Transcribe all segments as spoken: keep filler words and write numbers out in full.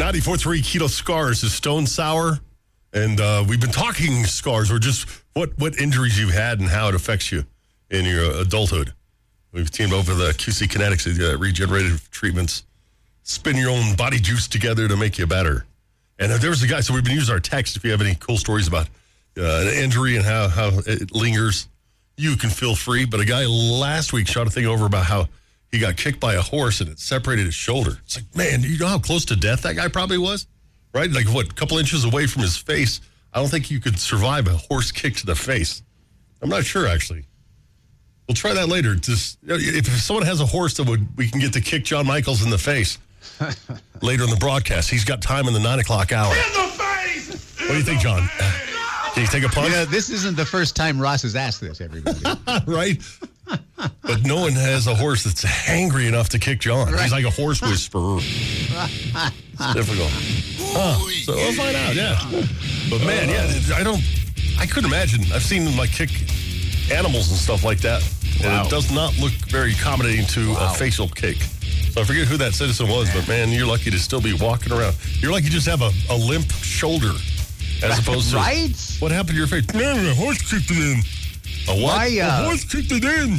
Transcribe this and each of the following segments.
ninety-four point three Kilo Scars is Stone Sour. And uh, we've been talking scars, or just what, what injuries you've had and how it affects you in your adulthood. We've teamed up with uh, Q C Kinetics, uh, regenerative treatments. Spin your own body juice together to make you better. And uh, there was a guy, so we've been using our text. If you have any cool stories about uh, an injury and how, how it lingers, you can feel free. But a guy last week shot a thing over about how he got kicked by a horse and it separated his shoulder. It's like, man, you know how close to death that guy probably was? Right? Like, what, a couple inches away from his face. I don't think you could survive a horse kick to the face. I'm not sure, actually. We'll try that later. Just if someone has a horse that would, we can get to kick John Michaels in the face later in the broadcast. He's got time in the nine o'clock hour. In the face! What do you think, John? Can you take a punch? Yeah, this isn't the first time Ross has asked this, everybody. Right? But no one has a horse that's hangry enough to kick John. Right. He's like a horse whisperer. It's difficult. Huh. So we'll find out, yeah. But man, yeah, I don't, I couldn't imagine. I've seen them like kick animals and stuff like that. Wow. And it does not look very accommodating to Wow. a facial kick. So I forget who that citizen was, but man, you're lucky to still be walking around. You're lucky you just have a, a limp shoulder as opposed to. Right? What happened to your face? Man, a horse kicked it in. A what? My, uh, a horse kicked it in.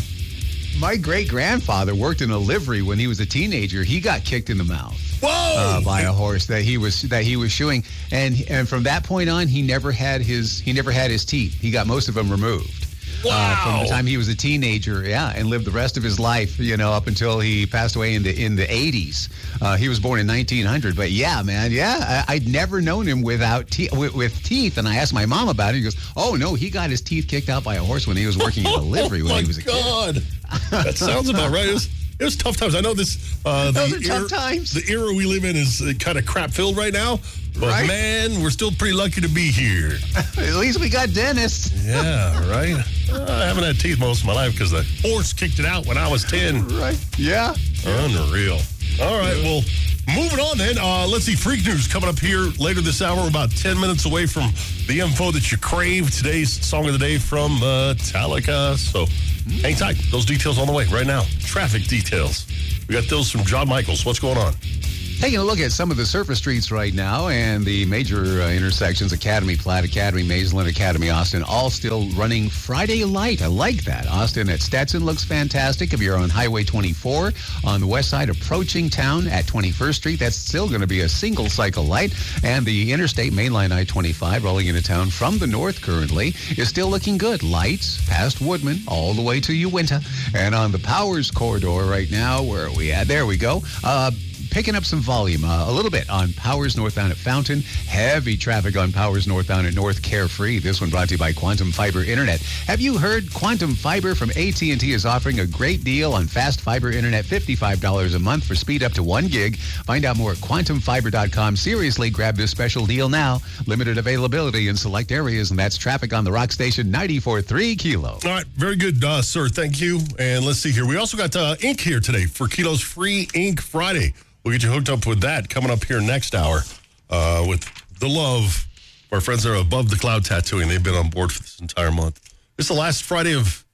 My great-grandfather worked in a livery when he was a teenager. He got kicked in the mouth. Whoa! Uh, by a horse that he was that he was shoeing, and and from that point on, he never had his he never had his teeth. He got most of them removed. Wow! Uh, from the time he was a teenager, yeah, and lived the rest of his life, you know, up until he passed away in the in the eighties. Uh, he was born in nineteen hundred, but yeah, man, yeah, I, I'd never known him without te- with, with teeth. And I asked my mom about it. He goes, "Oh no, he got his teeth kicked out by a horse when he was working in a livery when oh he was a kid." God. That sounds about right. It was, it was tough times. I know this. Uh, Those the are tough times. The era we live in is uh, kind of crap filled right now. But Right. man, we're still pretty lucky to be here. At least we got dentists. Yeah, right. Uh, I haven't had teeth most of my life because the horse kicked it out when I was ten. Right. Yeah. Unreal. All right, well, moving on then. Uh, let's see, Freak News coming up here later this hour. We're about ten minutes away from the info that you crave. Today's song of the day from uh, Metallica. So hang tight. Those details on the way right now. Traffic details. We got those from John Michaels. What's going on? Taking a look at some of the surface streets right now and the major uh, intersections, Academy, Platte, Academy, Maysland, Academy, Austin, all still running Friday light. I like that. Austin at Stetson looks fantastic. If you're on Highway twenty-four on the west side approaching town at twenty-first Street, that's still going to be a single cycle light. And the interstate mainline I twenty-five rolling into town from the north currently is still looking good. Lights past Woodman all the way to Uinta. And on the Powers corridor right now, where are we at? There we go. Uh, Picking up some volume uh, a little bit on Powers northbound at Fountain. Heavy traffic on Powers northbound at North Carefree. This one brought to you by Quantum Fiber Internet. Have you heard Quantum Fiber from A T and T is offering a great deal on fast fiber internet, fifty-five dollars a month for speed up to one gig. Find out more at quantum fiber dot com. Seriously, grab this special deal now. Limited availability in select areas, and that's traffic on the Rock Station ninety-four point three Kilo. All right, very good, uh, sir. Thank you. And let's see here. We also got uh, ink here today for Kilo's Free Ink Friday. We'll get you hooked up with that coming up here next hour uh, with the love. Our friends are Above the Cloud Tattooing. They've been on board for this entire month. It's the last Friday of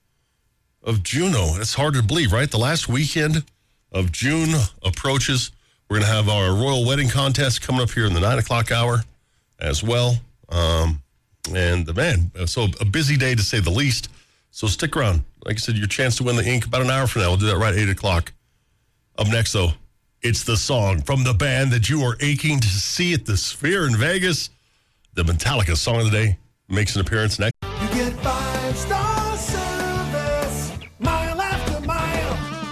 of June. It's hard to believe, right? The last weekend of June approaches. We're going to have our Royal Wedding Contest coming up here in the nine o'clock hour as well. Um, and, man, so a busy day to say the least. So stick around. Like I said, your chance to win the ink about an hour from now. We'll do that right at eight o'clock. Up next, though, it's the song from the band that you are aching to see at the Sphere in Vegas. The Metallica Song of the Day makes an appearance next. You get five-star service, mile after mile.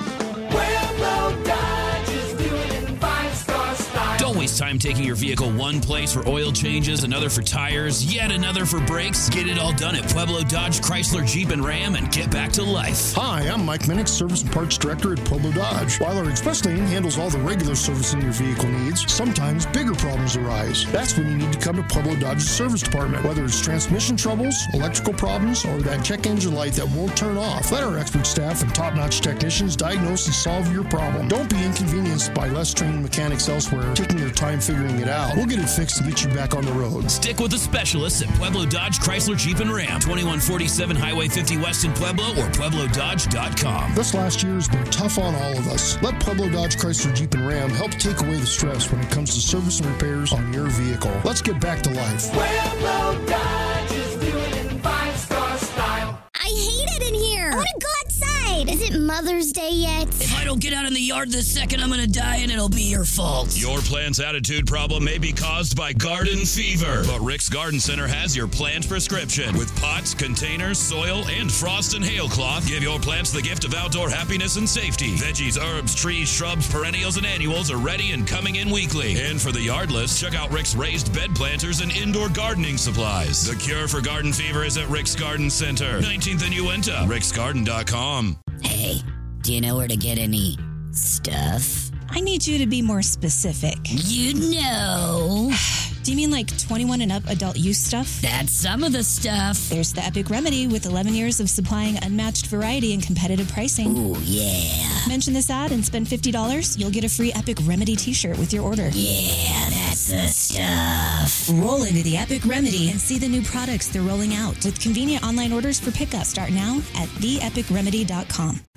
Pueblo Dodge is doing it in five-star style. Don't waste time taking your vehicle one place for oil changes, another for tires, yet another for brakes. Get it all done at Pueblo Dodge, Chrysler, Jeep, and Ram and get back to life. Hi, I'm Mike Minnick, Service and Parts Director at Pueblo Dodge. While our express lane handles all the regular servicing your vehicle needs, sometimes bigger problems arise. That's when you need to come to Pueblo Dodge's service department. Whether it's transmission troubles, electrical problems, or that check engine light that won't turn off, let our expert staff and top-notch technicians diagnose and solve your problem. Don't be inconvenienced by less trained mechanics elsewhere taking their time time figuring it out, we'll get it fixed to get you back on the road. Stick with the specialists at Pueblo Dodge, Chrysler, Jeep, and Ram. twenty-one forty-seven Highway fifty West in Pueblo or Pueblo Dodge dot com. This last year has been tough on all of us. Let Pueblo Dodge, Chrysler, Jeep, and Ram help take away the stress when it comes to service and repairs on your vehicle. Let's get back to life. Pueblo Dodge is doing in five-star style. I hate it in here. I want to go outside. Is it Mother's Day yet? If I don't get out in the yard this second, I'm going to die and it'll be your fault. Your plant's attitude problem may be caused by garden fever, but Rick's Garden Center has your plant prescription. With pots, containers, soil, and frost and hail cloth, give your plants the gift of outdoor happiness and safety. Veggies, herbs, trees, shrubs, perennials, and annuals are ready and coming in weekly. And for the yardless, check out Rick's raised bed planters and indoor gardening supplies. The cure for garden fever is at Rick's Garden Center, nineteenth and Uinta, ricks garden dot com. Hey, do you know where to get any stuff? I need you to be more specific. You know. Do you mean like twenty-one and up adult use stuff? That's some of the stuff. There's the Epic Remedy with eleven years of supplying unmatched variety and competitive pricing. Ooh, yeah. Mention this ad and spend fifty dollars. You'll get a free Epic Remedy t-shirt with your order. Yeah, that's the stuff. Roll into the Epic Remedy and see the new products they're rolling out with convenient online orders for pickup. Start now at the epic remedy dot com.